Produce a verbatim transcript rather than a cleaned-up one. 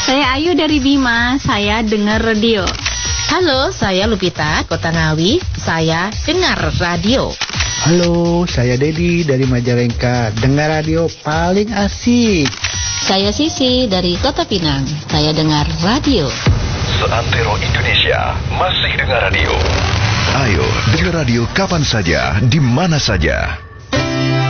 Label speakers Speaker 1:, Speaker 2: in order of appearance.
Speaker 1: Saya Ayu dari Bima, saya dengar radio.
Speaker 2: Halo, saya Lupita, Kota Ngawi, saya dengar radio.
Speaker 3: Halo, saya Dedi dari Majalengka, dengar radio paling asik.
Speaker 4: Saya Sisi dari Kota Pinang, saya dengar radio.
Speaker 5: Seantero Indonesia masih dengar radio.
Speaker 6: Ayo, dengar radio kapan saja, di mana saja.